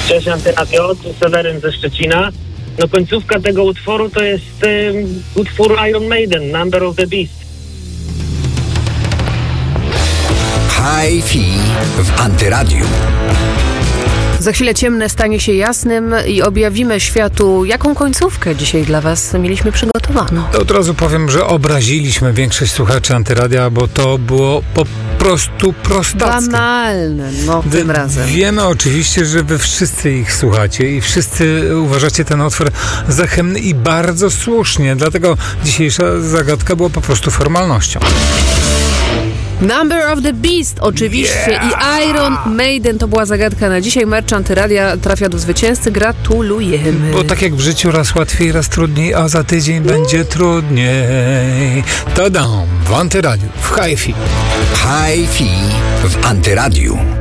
Cześć Antyradio, tu Seweryn ze Szczecina. No końcówka tego utworu to jest utwór Iron Maiden, Number of the Beast. Hi-Fi w Antyradiu. Za chwilę ciemne stanie się jasnym i objawimy światu, jaką końcówkę dzisiaj dla Was mieliśmy przygotowaną. Od razu powiem, że obraziliśmy większość słuchaczy Antyradia, bo to było po prostu prostackie. Banalne, tym razem. Wiemy oczywiście, że wy wszyscy ich słuchacie i wszyscy uważacie ten utwór za hymn i bardzo słusznie, dlatego dzisiejsza zagadka była po prostu formalnością. Number of the Beast, oczywiście, i Iron Maiden to była zagadka na dzisiaj. Merch Antyradia trafia do zwycięzcy. Gratulujemy. Bo tak jak w życiu, raz łatwiej, raz trudniej, a za tydzień będzie trudniej. Tadam! W Antyradiu, w Hi-Fi. Hi-Fi w Antyradiu.